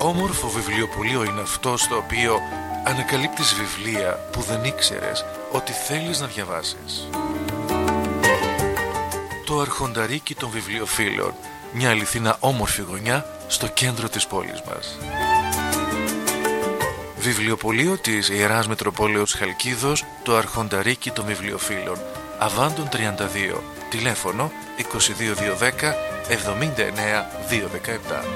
Όμορφο βιβλιοπωλείο είναι αυτό στο οποίο ανακαλύπτεις βιβλία που δεν ήξερες ότι θέλεις να διαβάσεις. Το αρχονταρίκι των βιβλιοφίλων, μια αληθινά όμορφη γωνιά στο κέντρο της πόλης μας. Βιβλιοπωλείο της Ιεράς Μητροπόλεως Χαλκίδος, το αρχονταρίκι των βιβλιοφίλων, Αβάντων 32, τηλέφωνο 22210 79 217.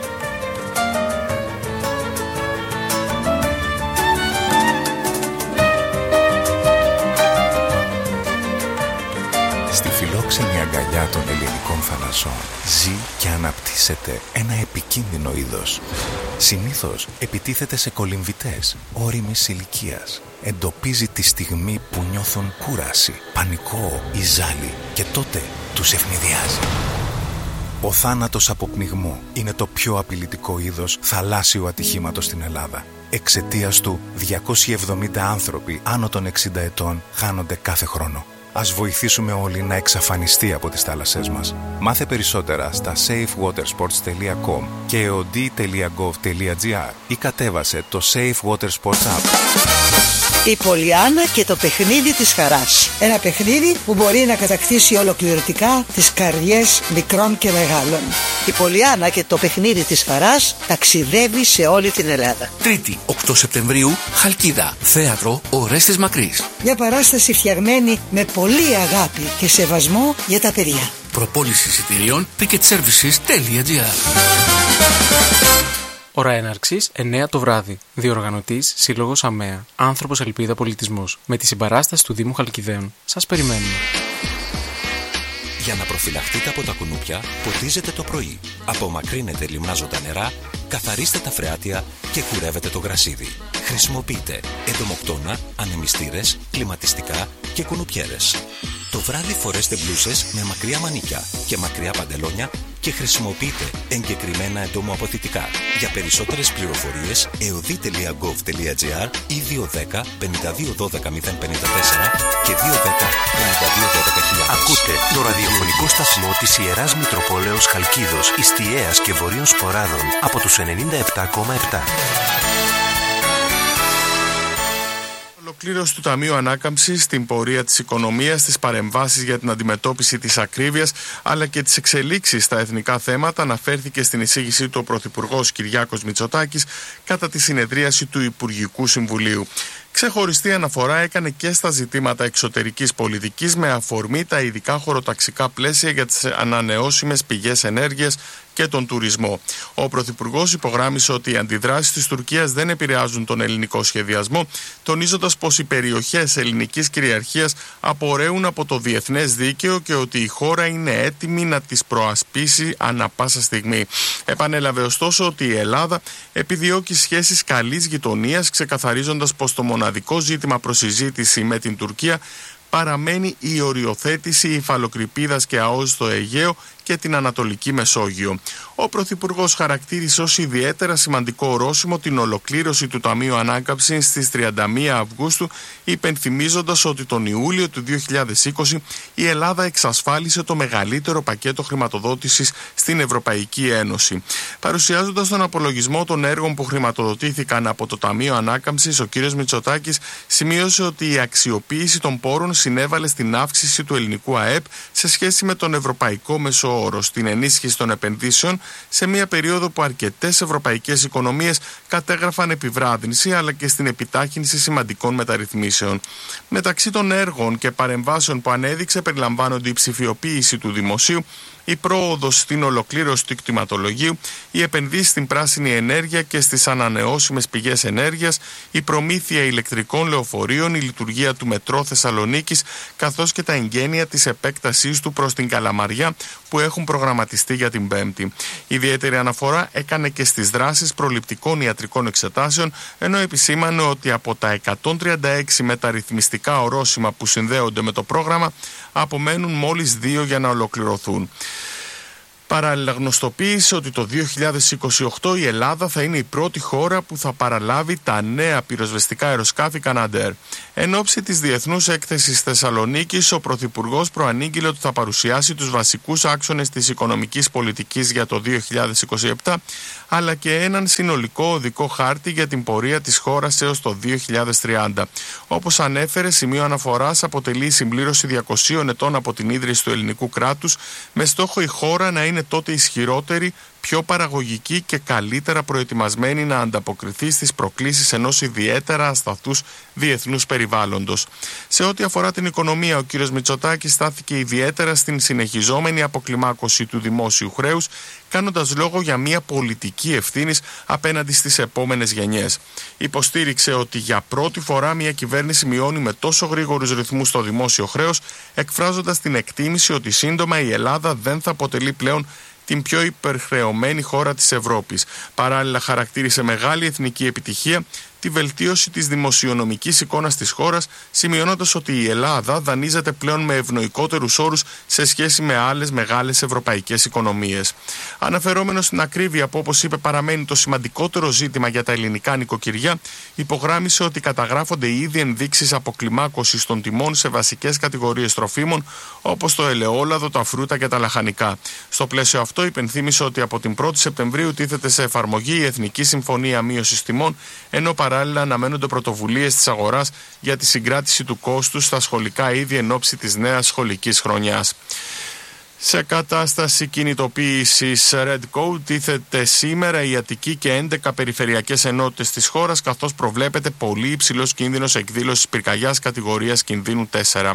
Στη φιλόξενη αγκαλιά των ελληνικών θαλασσών ζει και αναπτύσσεται ένα επικίνδυνο είδος. Συνήθως επιτίθεται σε κολυμβητές ώριμης ηλικίας. Εντοπίζει τη στιγμή που νιώθουν κούραση, πανικό ή ζάλι και τότε τους ευνηδιάζει. Ο θάνατος από πνιγμό είναι το πιο απειλητικό είδος θαλάσσιου ατυχήματος στην Ελλάδα. Εξαιτίας του 270 άνθρωποι άνω των 60 ετών χάνονται κάθε χρόνο. Ας βοηθήσουμε όλοι να εξαφανιστεί από τις θάλασσές μας. Μάθε περισσότερα στα safewatersports.com και od.gov.gr ή κατέβασε το Safe Water Sports App. Η Πολιάννα και το παιχνίδι της χαράς. Ένα παιχνίδι που μπορεί να κατακτήσει ολοκληρωτικά τις καρδιές μικρών και μεγάλων. Η Πολιάννα και το παιχνίδι της χαράς ταξιδεύει σε όλη την Ελλάδα. Τρίτη, 8 Σεπτεμβρίου, Χαλκίδα, θέατρο Ορέστης Μακρύς. Μια παράσταση φτιαγμένη με πολύ αγάπη και σεβασμό για τα παιδιά. Προπόληση εισιτηρίων ticketservices.gr. Ώρα έναρξης 9 το βράδυ. Διοργανωτής Σύλλογος ΑΜΕΑ. Άνθρωπος Ελπίδα Πολιτισμός. Με τη συμπαράσταση του Δήμου Χαλκιδαίων. Σας περιμένουμε. Για να προφυλαχτείτε από τα κουνούπια, ποτίζετε το πρωί. Απομακρύνετε λιμνάζοντα νερά, καθαρίστε τα φρεάτια και κουρεύετε το γρασίδι. Χρησιμοποιείτε εντομοκτώνα, ανεμιστήρες, κλιματιστικά και κουνουπιέρες. Το βράδυ φορέστε μπλούσες με μακριά μανίκια και μακριά παντελόνια και χρησιμοποιείτε εγκεκριμένα εντομοαποθητικά. Για περισσότερες πληροφορίες, eodi.gov.gr ή 210 52 12 054 και 210 52 12 000. Ακούτε το ραδιοφωνικό σταθμό της Ιεράς Μητροπόλεως Χαλκίδος, Ιστιαίας και Βορείων Σποράδων από τους 97,7. Ολοκλήρωση του Ταμείου Ανάκαμψης στην πορεία της οικονομίας, τις παρεμβάσεις για την αντιμετώπιση της ακρίβειας αλλά και τις εξελίξεις στα εθνικά θέματα αναφέρθηκε στην εισήγησή του ο Πρωθυπουργός Κυριάκος Μητσοτάκης κατά τη συνεδρίαση του Υπουργικού Συμβουλίου. Ξεχωριστή αναφορά έκανε και στα ζητήματα εξωτερικής πολιτικής με αφορμή τα ειδικά χωροταξικά πλαίσια για τις ανανεώσιμες πηγές ενέργειας και τον τουρισμό. Ο Πρωθυπουργός υπογράμμισε ότι οι αντιδράσεις της Τουρκίας δεν επηρεάζουν τον ελληνικό σχεδιασμό, τονίζοντας πως οι περιοχές ελληνικής κυριαρχίας απορρέουν από το διεθνές δίκαιο και ότι η χώρα είναι έτοιμη να τις προασπίσει ανά πάσα στιγμή. Επανέλαβε ωστόσο ότι η Ελλάδα επιδιώκει σχέσεις καλής γειτονίας, ξεκαθαρίζοντας πως το μοναδικό ζήτημα προς συζήτηση με την Τουρκία παραμένει η οριοθέτηση υφαλοκρηπίδας και ΑΟΣ στο Αιγαίο και την Ανατολική Μεσόγειο. Ο Πρωθυπουργός χαρακτήρισε ως ιδιαίτερα σημαντικό ορόσημο την ολοκλήρωση του Ταμείου Ανάκαμψης στις 31 Αυγούστου, υπενθυμίζοντας ότι τον Ιούλιο του 2020 η Ελλάδα εξασφάλισε το μεγαλύτερο πακέτο χρηματοδότησης στην Ευρωπαϊκή Ένωση. Παρουσιάζοντας τον απολογισμό των έργων που χρηματοδοτήθηκαν από το Ταμείο Ανάκαμψης, ο κ. Μητσοτάκης σημείωσε ότι η αξιοποίηση των πόρων συνέβαλε στην αύξηση του ελληνικού ΑΕΠ σε σχέση με τον ευρωπαϊκό μέσο όρο, στην ενίσχυση των επενδύσεων σε μια περίοδο που αρκετές ευρωπαϊκές οικονομίες κατέγραφαν επιβράδυνση, αλλά και στην επιτάχυνση σημαντικών μεταρρυθμίσεων. Μεταξύ των έργων και παρεμβάσεων που ανέδειξε περιλαμβάνονται η ψηφιοποίηση του δημοσίου, η πρόοδος στην ολοκλήρωση του κτηματολογίου, οι επενδύσεις στην πράσινη ενέργεια και στις ανανεώσιμες πηγές ενέργειας, η προμήθεια ηλεκτρικών λεωφορείων, η λειτουργία του Μετρό Θεσσαλονίκης, καθώς και τα εγγένεια της επέκτασής του προς την Καλαμαριά που έχουν προγραμματιστεί για την Πέμπτη. Ιδιαίτερη αναφορά έκανε και στις δράσεις προληπτικών ιατρικών εξετάσεων, ενώ επισήμανε ότι από τα 136 μεταρρυθμιστικά ορόσημα που συνδέονται με το πρόγραμμα, απομένουν μόλις 2 για να ολοκληρωθούν. Παράλληλα γνωστοποίησε ότι το 2028 η Ελλάδα θα είναι η πρώτη χώρα που θα παραλάβει τα νέα πυροσβεστικά αεροσκάφη Canadair. Εν ώψη της Διεθνούς Έκθεσης Θεσσαλονίκης, ο Πρωθυπουργός προανήγγειλε ότι θα παρουσιάσει τους βασικούς άξονες της οικονομικής πολιτικής για το 2027, αλλά και έναν συνολικό οδικό χάρτη για την πορεία της χώρας έως το 2030. Όπως ανέφερε, σημείο αναφοράς αποτελεί η συμπλήρωση 200 ετών από την ίδρυση του ελληνικού κράτους, με στόχο η χώρα να είναι τότε ισχυρότερη, πιο παραγωγική και καλύτερα προετοιμασμένη να ανταποκριθεί στις προκλήσεις ενός ιδιαίτερα ασταθούς διεθνούς περιβάλλοντος. Σε ό,τι αφορά την οικονομία, ο κ. Μητσοτάκης στάθηκε ιδιαίτερα στην συνεχιζόμενη αποκλιμάκωση του δημόσιου χρέους, κάνοντας λόγο για μια πολιτική ευθύνης απέναντι στις επόμενες γενιές. Υποστήριξε ότι για πρώτη φορά μια κυβέρνηση μειώνει με τόσο γρήγορους ρυθμούς το δημόσιο χρέος, εκφράζοντας την εκτίμηση ότι σύντομα η Ελλάδα δεν θα αποτελεί πλέον την πιο υπερχρεωμένη χώρα της Ευρώπης. Παράλληλα χαρακτήρισε μεγάλη εθνική επιτυχία τη βελτίωση της δημοσιονομικής εικόνας της χώρας, σημειώνοντας ότι η Ελλάδα δανείζεται πλέον με ευνοϊκότερους όρους σε σχέση με άλλες μεγάλες ευρωπαϊκές οικονομίες. Αναφερόμενος στην ακρίβεια που, όπως είπε, παραμένει το σημαντικότερο ζήτημα για τα ελληνικά νοικοκυριά, υπογράμμισε ότι καταγράφονται ήδη ενδείξεις αποκλιμάκωσης των τιμών σε βασικές κατηγορίες τροφίμων, όπως το ελαιόλαδο, τα φρούτα και τα λαχανικά. Στο πλαίσιο αυτό, υπενθύμισε ότι από την 1η Σεπτεμβρίου τίθεται σε εφαρμογή η Εθνική Συμφωνία Μείωσης Τιμών, ενώ παράλληλα αναμένονται πρωτοβουλίες της αγοράς για τη συγκράτηση του κόστους στα σχολικά είδη εν ώψη της νέας σχολικής χρονιάς. Σε κατάσταση κινητοποίησης Red Code τίθεται σήμερα η Αττική και 11 περιφερειακές ενότητες της χώρας, καθώς προβλέπεται πολύ υψηλός κίνδυνος εκδήλωσης πυρκαγιάς κατηγορίας κινδύνου 4.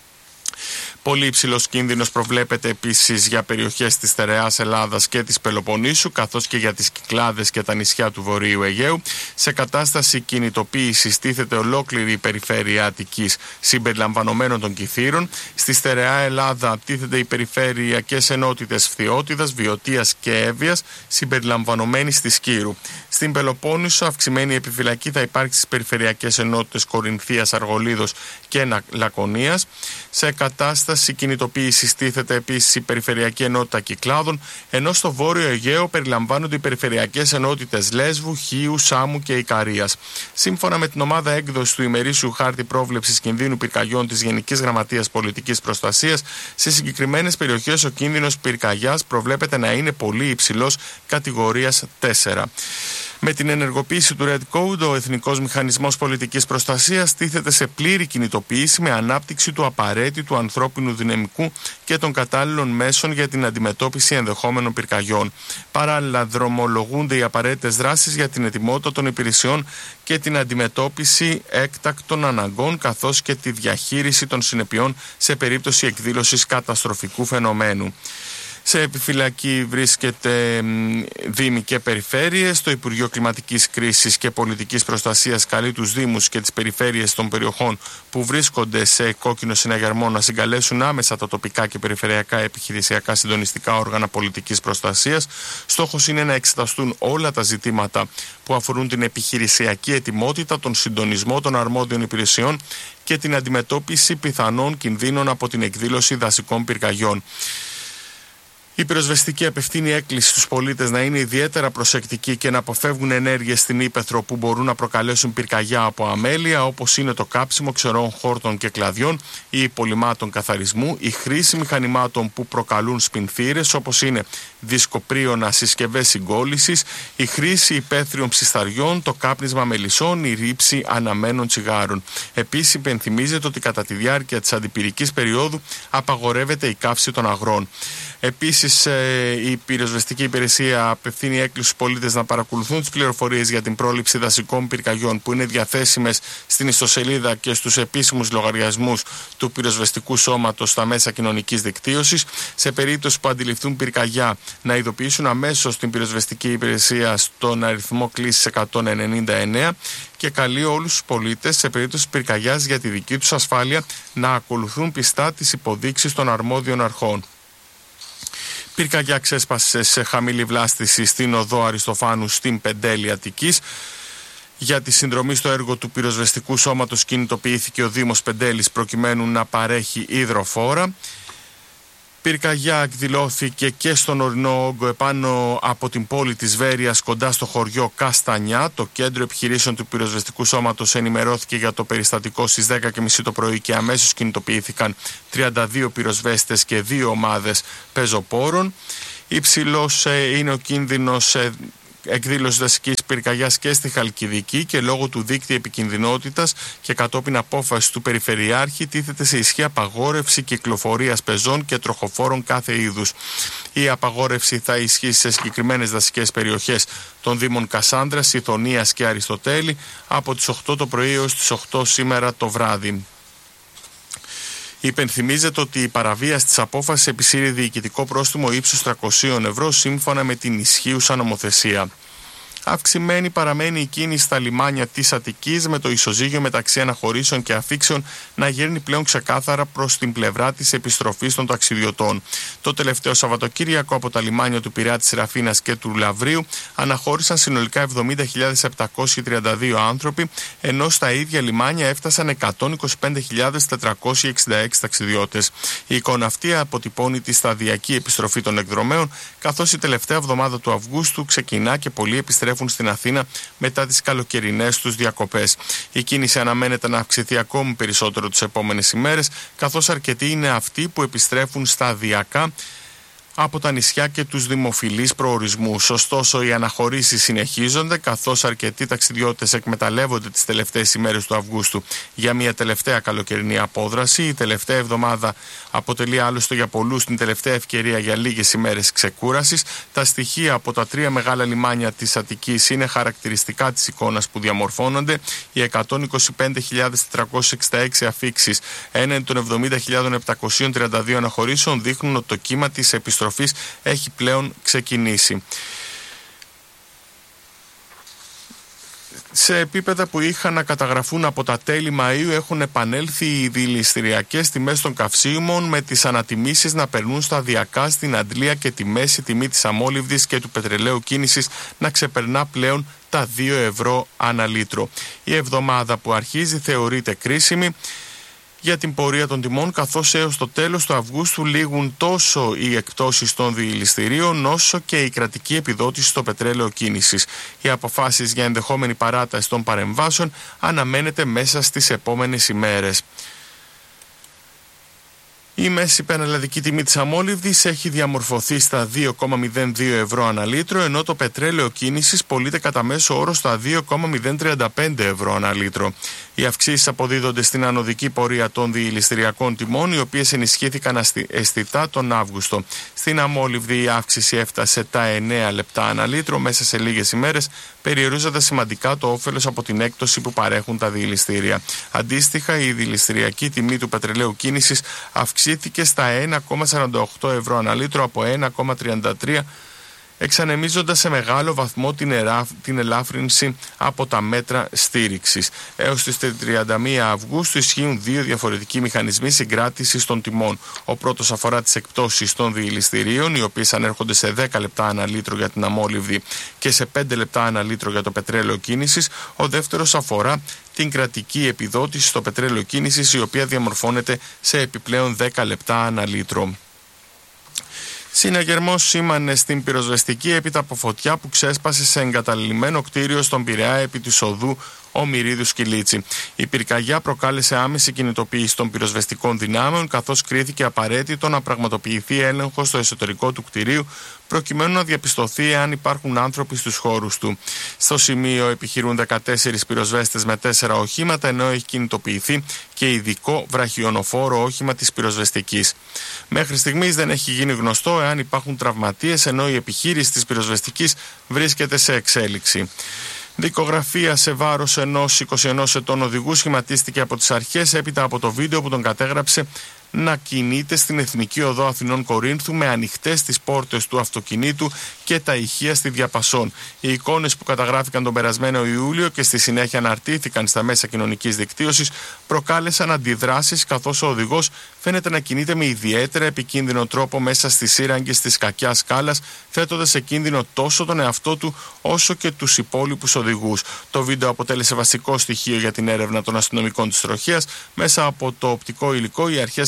Πολύ υψηλός κίνδυνος προβλέπεται επίσης για περιοχές της στερεάς Ελλάδας και της Πελοποννήσου, καθώς και για τις Κυκλάδες και τα νησιά του Βορείου Αιγαίου. Σε κατάσταση κινητοποίησης τίθεται ολόκληρη η περιφέρεια Αττικής, συμπεριλαμβανομένων των Κιθήρων. Στη στερεά Ελλάδα τίθεται οι περιφερειακές ενότητες Φθιώτιδας, Βιωτίας και Εύβοιας, συμπεριλαμβανομένης της Κύρου. Στην Πελοπόννησο, αυξημένη επιφυλακή θα υπάρξει στις περιφερειακές ενότητες Κορινθίας, Αργολίδος και Λακωνίας. Σε κατάσταση κινητοποίησης τίθεται επίσης η περιφερειακή ενότητα Κυκλάδων, ενώ στο Βόρειο Αιγαίο περιλαμβάνονται οι περιφερειακές ενότητες Λέσβου, Χίου, Σάμου και Ικαρίας. Σύμφωνα με την ομάδα έκδοση του ημερήσιου χάρτη πρόβλεψης κινδύνου πυρκαγιών της Γενικής Γραμματείας Πολιτικής Προστασίας, σε συγκεκριμένες περιοχές ο κίνδυνος πυρκαγιάς προβλέπεται να είναι πολύ υψηλός, κατηγορίας 4. Με την ενεργοποίηση του Red Code, ο Εθνικός Μηχανισμός Πολιτικής Προστασίας τίθεται σε πλήρη κινητοποίηση με ανάπτυξη του απαραίτητου ανθρώπινου δυναμικού και των κατάλληλων μέσων για την αντιμετώπιση ενδεχόμενων πυρκαγιών. Παράλληλα, δρομολογούνται οι απαραίτητες δράσεις για την ετοιμότητα των υπηρεσιών και την αντιμετώπιση έκτακτων αναγκών, καθώς και τη διαχείριση των συνεπειών σε περίπτωση εκδήλωσης καταστροφικού φαινομένου. Σε επιφυλακή βρίσκεται Δήμοι και Περιφέρειες. Το Υπουργείο Κλιματικής Κρίσης και Πολιτικής Προστασίας καλεί τους Δήμους και τις περιφέρειες των περιοχών που βρίσκονται σε κόκκινο συναγερμό να συγκαλέσουν άμεσα τα τοπικά και περιφερειακά επιχειρησιακά συντονιστικά όργανα πολιτικής προστασίας. Στόχος είναι να εξεταστούν όλα τα ζητήματα που αφορούν την επιχειρησιακή ετοιμότητα, τον συντονισμό των αρμόδιων υπηρεσιών και την αντιμετώπιση πιθανών κινδύνων από την εκδήλωση δασικών πυρκαγιών. Η πυροσβεστική απευθύνει έκκληση στους πολίτες να είναι ιδιαίτερα προσεκτικοί και να αποφεύγουν ενέργειες στην ύπαιθρο που μπορούν να προκαλέσουν πυρκαγιά από αμέλεια, όπως είναι το κάψιμο ξερών χόρτων και κλαδιών ή υπολειμμάτων καθαρισμού, η χρήση μηχανημάτων που προκαλούν σπινθήρες, όπως είναι δισκοπρίωνα, συσκευές συγκόλλησης, η χρήση υπαίθριων ψισταριών, το κάπνισμα μελισσών, η ρήψη αναμένων τσιγάρων. Επίσης, υπενθυμίζεται ότι κατά τη διάρκεια της αντιπυρικής περίοδου απαγορεύεται η καύση των αγρών. Επίσης, η πυροσβεστική υπηρεσία απευθύνει έκκληση στους πολίτες να παρακολουθούν τις πληροφορίες για την πρόληψη δασικών πυρκαγιών που είναι διαθέσιμες στην ιστοσελίδα και στους επίσημους λογαριασμούς του πυροσβεστικού σώματος στα μέσα κοινωνικής δικτύωσης. Σε περίπτωση που αντιληφθούν πυρκαγιά, να ειδοποιήσουν αμέσως την πυροσβεστική υπηρεσία στον αριθμό κλήσης 199 και καλεί όλους τους πολίτες σε περίπτωση πυρκαγιάς για τη δική τους ασφάλεια να ακολουθούν πιστά τις υποδείξεις των αρμόδιων αρχών. Πυρκαγιά ξέσπασε σε χαμηλή βλάστηση στην οδό Αριστοφάνου στην Πεντέλη Αττικής. Για τη συνδρομή στο έργο του πυροσβεστικού σώματος κινητοποιήθηκε ο Δήμος Πεντέλης προκειμένου να παρέχει υδροφόρα. Πυρκαγιά εκδηλώθηκε και στον ορεινό όγκο επάνω από την πόλη της Βέρειας κοντά στο χωριό Καστανιά. Το κέντρο επιχειρήσεων του πυροσβεστικού σώματος ενημερώθηκε για το περιστατικό στις 10.30 το πρωί και αμέσως κινητοποιήθηκαν 32 πυροσβέστες και 2 ομάδες πεζοπόρων. Υψηλός είναι ο κίνδυνος εκδήλωση δασικής πυρκαγιάς και στη Χαλκιδική και λόγω του δίκτυου επικινδυνότητας και κατόπιν απόφαση του Περιφερειάρχη τίθεται σε ισχύ απαγόρευση κυκλοφορίας πεζών και τροχοφόρων κάθε είδους. Η απαγόρευση θα ισχύσει σε συγκεκριμένες δασικές περιοχές των Δήμων Κασάνδρας, Ιθωνίας και Αριστοτέλη από τις 8 το πρωί έως τις 8 σήμερα το βράδυ. Υπενθυμίζεται ότι η παραβίαση της απόφασης επισύρει διοικητικό πρόστιμο ύψους 300 ευρώ σύμφωνα με την ισχύουσα νομοθεσία. Αυξημένη παραμένει η κίνηση στα λιμάνια της Αττικής, με το ισοζύγιο μεταξύ αναχωρήσεων και αφήξεων να γέρνει πλέον ξεκάθαρα προς την πλευρά της επιστροφής των ταξιδιωτών. Το τελευταίο Σαββατοκύριακο από τα λιμάνια του Πειραιά, της Ραφίνας και του Λαυρίου αναχώρησαν συνολικά 70.732 άνθρωποι, ενώ στα ίδια λιμάνια έφτασαν 125.466 ταξιδιώτες. Η εικόνα αυτή αποτυπώνει τη σταδιακή επιστροφή των εκδρομέων, καθώς η τελευταία εβδομάδα του Αυγούστου ξεκινά και πολλοί επιστρέφουν στην Αθήνα μετά τις καλοκαιρινές τους διακοπές. Η κίνηση αναμένεται να αυξηθεί ακόμη περισσότερο τις επόμενες ημέρες, καθώς αρκετοί είναι αυτοί που επιστρέφουν σταδιακά από τα νησιά και τους δημοφιλείς προορισμούς. Ωστόσο, οι αναχωρήσεις συνεχίζονται, καθώς αρκετοί ταξιδιώτες εκμεταλλεύονται τις τελευταίες ημέρες του Αυγούστου για μια τελευταία καλοκαιρινή απόδραση. Η τελευταία εβδομάδα αποτελεί άλλωστε για πολλούς την τελευταία ευκαιρία για λίγες ημέρες ξεκούρασης. Τα στοιχεία από τα 3 μεγάλα λιμάνια της Αττικής είναι χαρακτηριστικά της εικόνας που διαμορφώνονται. Οι 125.466 αφίξεις έναντι των 70.732 αναχωρήσεων δείχνουν ότι το κύμα της επιστροφής έχει πλέον ξεκινήσει. Σε επίπεδα που είχαν να καταγραφούν από τα τέλη Μαΐου έχουν επανέλθει οι δηληστηριακές τιμές των καυσίμων, με τις ανατιμήσεις να περνούν σταδιακά στην αντλία και τη μέση τιμή της αμόλυβδης και του πετρελαίου κίνησης να ξεπερνά πλέον τα 2 ευρώ ανά λίτρο. Η εβδομάδα που αρχίζει θεωρείται κρίσιμη για την πορεία των τιμών, καθώς έως το τέλος του Αυγούστου λήγουν τόσο οι εκπτώσεις των δηληστηρίων όσο και η κρατική επιδότηση στο πετρέλαιο κίνησης. Οι αποφάσεις για ενδεχόμενη παράταση των παρεμβάσεων αναμένεται μέσα στις επόμενες ημέρες. Η μέση πανελλαδική τιμή της αμόλυβδης έχει διαμορφωθεί στα 2,02 ευρώ ανά λίτρο, ενώ το πετρέλαιο κίνησης πωλείται κατά μέσο όρο στα 2,035 ευρώ ανά λίτρο. Οι αυξήσεις αποδίδονται στην ανωδική πορεία των δηληστηριακών τιμών, οι οποίες ενισχύθηκαν αισθητά τον Αύγουστο. Στην αμόλυβδη η αύξηση έφτασε τα 9 λεπτά ανά λίτρο μέσα σε λίγες ημέρες, περιορίζοντας σημαντικά το όφελος από την έκπτωση που παρέχουν τα δηληστήρια. Αντίστοιχα, η δηληστηριακή τιμή του πετρελαίου κίνησης αυξήθηκε στα 1,48 ευρώ ανά λίτρο από 1,33, εξανεμίζοντας σε μεγάλο βαθμό την ελάφρυνση από τα μέτρα στήριξης. Έως τις 31 Αυγούστου ισχύουν 2 διαφορετικοί μηχανισμοί συγκράτησης των τιμών. Ο πρώτος αφορά τις εκπτώσεις των δηληστηρίων, οι οποίες ανέρχονται σε 10 λεπτά ανά λίτρο για την αμόλυβδη και σε 5 λεπτά ανά λίτρο για το πετρέλαιο κίνησης. Ο δεύτερος αφορά την κρατική επιδότηση στο πετρέλαιο κίνησης, η οποία διαμορφώνεται σε επιπλέον 10 λεπτά ανά λίτρο. Συναγερμός σήμανε στην πυροσβεστική έπειτα από φωτιά που ξέσπασε σε εγκαταλειμμένο κτίριο στον Πειραιά επί της οδού Ομηρίδου Σκυλίτσι. Η πυρκαγιά προκάλεσε άμεση κινητοποίηση των πυροσβεστικών δυνάμεων, καθώς κρίθηκε απαραίτητο να πραγματοποιηθεί έλεγχος στο εσωτερικό του κτηρίου, προκειμένου να διαπιστωθεί αν υπάρχουν άνθρωποι στους χώρους του. Στο σημείο επιχειρούν 14 πυροσβέστες με 4 οχήματα, ενώ έχει κινητοποιηθεί και ειδικό βραχιονοφόρο όχημα της πυροσβεστικής. Μέχρι στιγμής δεν έχει γίνει γνωστό εάν υπάρχουν τραυματίες, ενώ η επιχείρηση της πυροσβεστικής βρίσκεται σε εξέλιξη. Δικογραφία σε βάρος ενός 21 ετών οδηγού σχηματίστηκε από τις αρχές έπειτα από το βίντεο που τον κατέγραψε να κινείται στην Εθνική Οδό Αθηνών Κορίνθου με ανοιχτές τις πόρτες του αυτοκινήτου και τα ηχεία στη διαπασόν. Οι εικόνες που καταγράφηκαν τον περασμένο Ιούλιο και στη συνέχεια αναρτήθηκαν στα μέσα κοινωνικής δικτύωσης προκάλεσαν αντιδράσεις, καθώς ο οδηγός φαίνεται να κινείται με ιδιαίτερα επικίνδυνο τρόπο μέσα στις σύραγγες της κακιάς σκάλας, θέτοντας σε κίνδυνο τόσο τον εαυτό του όσο και τους υπόλοιπους οδηγούς. Το βίντεο αποτέλεσε βασικό στοιχείο για την έρευνα των αστυνομικών της τροχέας. Μέσα από το οπτικό υλικό οι αρχές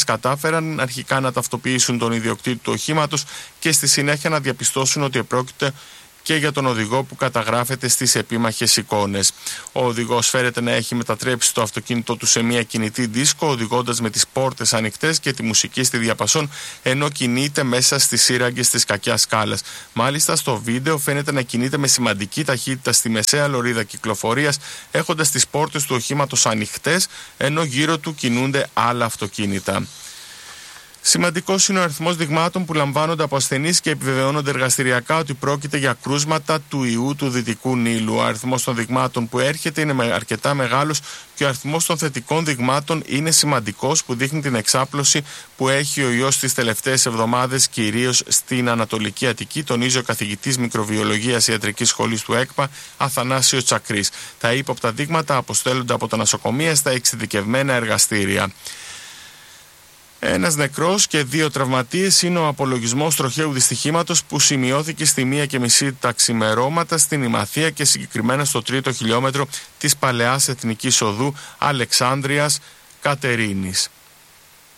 κατάφεραν αρχικά να ταυτοποιήσουν τον ιδιοκτήτη του οχήματος και στη συνέχεια να διαπιστώσουν ότι επρόκειται και για τον οδηγό που καταγράφεται στις επίμαχες εικόνες. Ο οδηγός φέρεται να έχει μετατρέψει το αυτοκίνητό του σε μια κινητή δίσκο, οδηγώντας με τις πόρτες ανοιχτές και τη μουσική στη διαπασόν, ενώ κινείται μέσα στις σύραγγες της κακιάς σκάλας. Μάλιστα, στο βίντεο φαίνεται να κινείται με σημαντική ταχύτητα στη μεσαία λωρίδα κυκλοφορίας, έχοντας τις πόρτες του οχήματος ανοιχτές, ενώ γύρω του κινούνται άλλα αυτοκίνητα. Σημαντικός είναι ο αριθμός δειγμάτων που λαμβάνονται από ασθενείς και επιβεβαιώνονται εργαστηριακά ότι πρόκειται για κρούσματα του ιού του Δυτικού Νείλου. Ο αριθμός των δειγμάτων που έρχεται είναι αρκετά μεγάλος και ο αριθμός των θετικών δειγμάτων είναι σημαντικός, που δείχνει την εξάπλωση που έχει ο ιός τις τελευταίες εβδομάδες, κυρίως στην Ανατολική Αττική, τονίζει ο καθηγητής μικροβιολογίας ιατρικής σχολής του ΕΚΠΑ, Αθανάσιος Τσακρής. Τα ύποπτα δείγματα αποστέλλονται από τα νοσοκομεία στα εξειδικευμένα εργαστήρια. Ένας νεκρός και 2 τραυματίες είναι ο απολογισμός τροχαίου δυστυχήματος που σημειώθηκε στη 1:30 τα ξημερώματα στην Ημαθία και συγκεκριμένα στο 3ο χιλιόμετρο της Παλαιάς Εθνικής Οδού Αλεξάνδρειας Κατερίνης.